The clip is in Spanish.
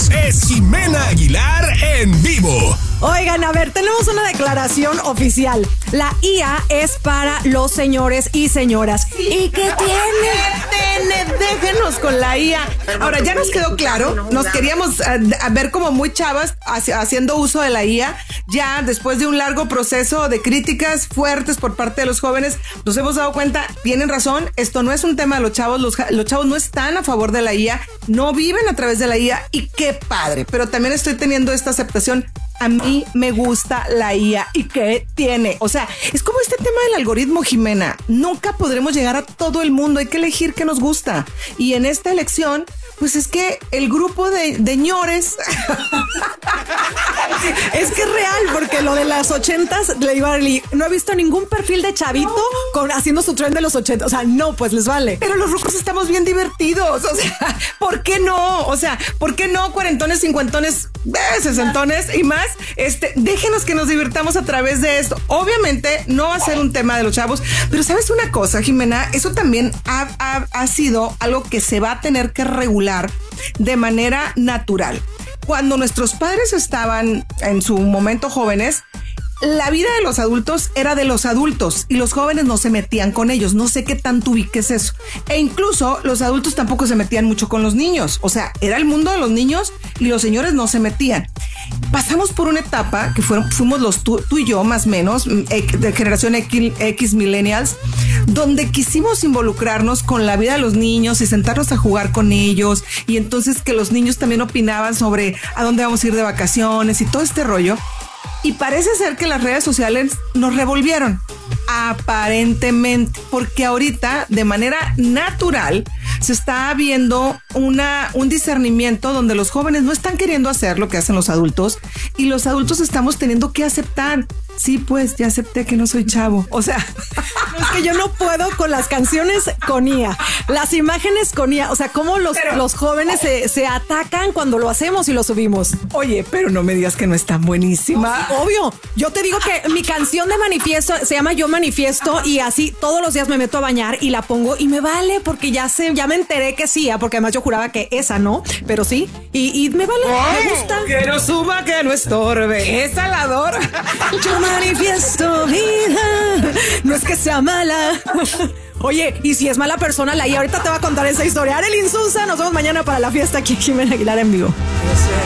Chavos, es Jimena Aguilar en vivo. Oigan, a ver, tenemos una declaración oficial. La IA es para los señores y señoras. ¿Y qué tiene? Déjenos con la IA. Ahora, ya nos quedó claro, nos queríamos ver como muy chavas haciendo uso de la IA. Ya después de un largo proceso de críticas fuertes por parte de los jóvenes, nos hemos dado cuenta, tienen razón, esto no es un tema de los chavos, los chavos no están a favor de la IA, no viven a través de la IA y qué padre, pero también estoy teniendo esta aceptación. A mí me gusta la IA. ¿Y qué tiene? O sea, es como este tema del algoritmo, Jimena. Nunca podremos llegar a todo el mundo. Hay que elegir qué nos gusta. Y en esta elección, pues es que el grupo de ñores... Es que es real, porque lo de las 80s, le vale, no he visto ningún perfil de chavito haciendo su tren de los 80. O sea, no, pues les vale. Pero los rucos estamos bien divertidos. O sea, ¿por qué no? O sea, ¿por qué no cuarentones, cincuentones, sesentones y más? Déjenos que nos divirtamos a través de esto. Obviamente no va a ser un tema de los chavos, pero ¿sabes una cosa, Jimena? Eso también ha sido algo que se va a tener que regular de manera natural. Cuando nuestros padres estaban en su momento jóvenes, la vida de los adultos era de los adultos y los jóvenes no se metían con ellos. No sé qué tanto ubiques eso. E incluso los adultos tampoco se metían mucho con los niños. O sea, era el mundo de los niños y los señores no se metían. Pasamos por una etapa que fuimos tú y yo más o menos, de generación X millennials, donde quisimos involucrarnos con la vida de los niños y sentarnos a jugar con ellos. Y entonces que los niños también opinaban sobre a dónde vamos a ir de vacaciones y todo este rollo. Y parece ser que las redes sociales nos revolvieron, aparentemente, porque ahorita de manera natural se está viendo un discernimiento donde los jóvenes no están queriendo hacer lo que hacen los adultos y los adultos estamos teniendo que aceptar. Sí, pues ya acepté que no soy chavo. O sea, es que yo no puedo con las canciones con IA, las imágenes con IA. O sea, cómo los jóvenes se atacan cuando lo hacemos y lo subimos. Oye, pero no me digas que no es tan buenísima. Obvio. Yo te digo que mi canción de manifiesto se llama Yo Manifiesto y así todos los días me meto a bañar y la pongo y me vale porque ya me enteré que sí, porque además yo juraba que esa no, pero sí. Y me vale, me gusta. Que no suba, que no estorbe. Esa la adoro. Yo manifiesto vida, no es que sea mala. Oye, y si es mala persona, ahorita te va a contar esa historia. Arely Insunza, nos vemos mañana para la fiesta aquí en Jimena Aguilar en vivo.